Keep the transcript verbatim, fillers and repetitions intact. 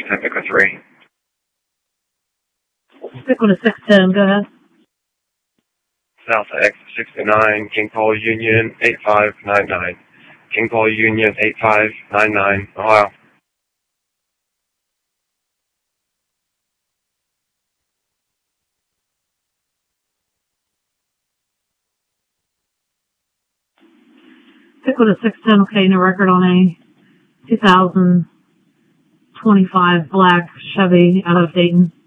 Pacifica three. Stick with a six ten, go ahead. South of exit sixty-nine, King Paul Union eight five nine nine. King Paul Union eight five nine nine, Ohio. Stick with a six ten, okay, no record on a two thousand twenty-five black Chevy out of Dayton.